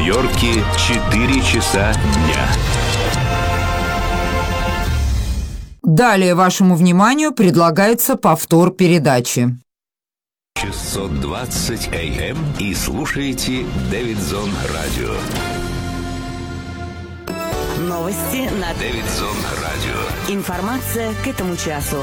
Нью-Йорке 4 часа дня. Далее вашему вниманию предлагается повтор передачи. 620 АМ и слушаете Дэвидсон Радио. Новости на Дэвидсон Радио. Информация к этому часу.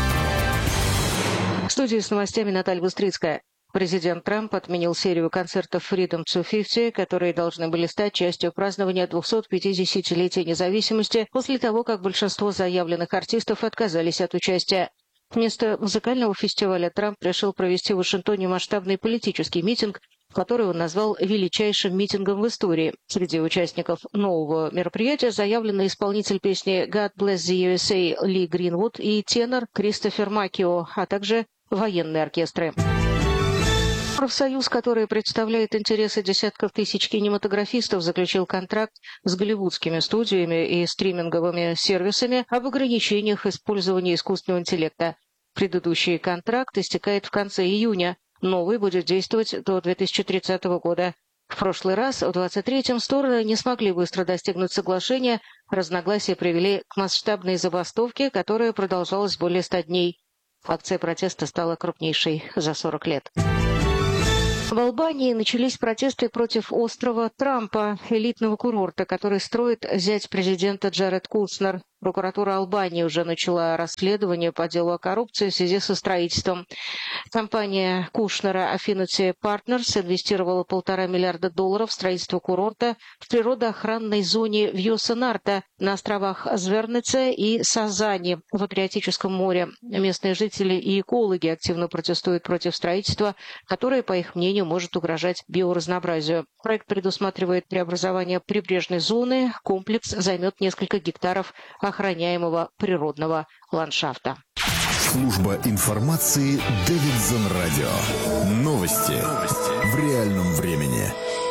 В студии с новостями Наталья Бустрицкая. Президент Трамп отменил серию концертов Freedom 250, которые должны были стать частью празднования 250-летия независимости после того, как большинство заявленных артистов отказались от участия. Вместо музыкального фестиваля Трамп решил провести в Вашингтоне масштабный политический митинг, который он назвал величайшим митингом в истории. Среди участников нового мероприятия заявлены исполнитель песни «God Bless the USA» Ли Гринвуд и тенор Кристофер Маккио, а также военные оркестры. Профсоюз, который представляет интересы десятков тысяч кинематографистов, заключил контракт с голливудскими студиями и стриминговыми сервисами об ограничениях использования искусственного интеллекта. Предыдущий контракт истекает в конце июня. Новый будет действовать до 2030 года. В прошлый раз, в 23-м, стороны не смогли быстро достигнуть соглашения. Разногласия привели к масштабной забастовке, которая продолжалась более 100 дней. Акция протеста стала крупнейшей за 40 лет. В Албании начались протесты против острова Трампа, элитного курорта, который строит зять президента Джаред Кушнер. Прокуратура Албании уже начала расследование по делу о коррупции в связи со строительством. Компания Кушнера Affinity Partners инвестировала $1,5 миллиарда в строительство курорта в природоохранной зоне Вьоса-Нарта на островах Звернице и Сазани в Адриатическом море. Местные жители и экологи активно протестуют против строительства, которое, по их мнению, может угрожать биоразнообразию. Проект предусматривает преобразование прибрежной зоны. Комплекс займет несколько гектаров охраняемого природного ландшафта. Служба информации Дэвидсон Радио. Новости в реальном времени.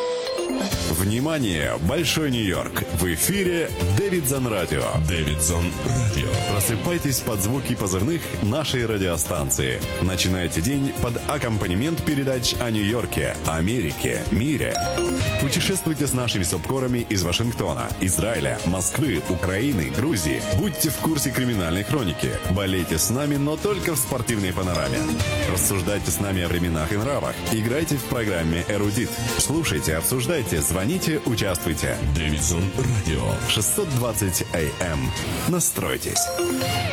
Внимание! Большой Нью-Йорк! В эфире Дэвидсон Радио. Дэвидсон Радио. Просыпайтесь под звуки позывных нашей радиостанции. Начинайте день под аккомпанемент передач о Нью-Йорке, Америке, мире. Путешествуйте с нашими субкорами из Вашингтона, Израиля, Москвы, Украины, Грузии. Будьте в курсе криминальной хроники. Болейте с нами, но только в спортивной панораме. Рассуждайте с нами о временах и нравах. Играйте в программе «Эрудит». Слушайте, обсуждайте, звоните, участвуйте. Дэвидсон Радио. 620 АМ. Настройтесь.